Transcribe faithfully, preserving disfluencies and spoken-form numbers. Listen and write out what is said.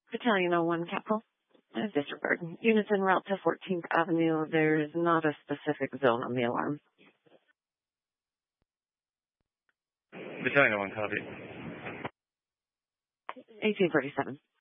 Battalion oh one Capital. Uh, disregard. Units en route to fourteenth Avenue. There's not a specific zone on the alarm. Battalion oh one, copy. eighteen thirty-seven.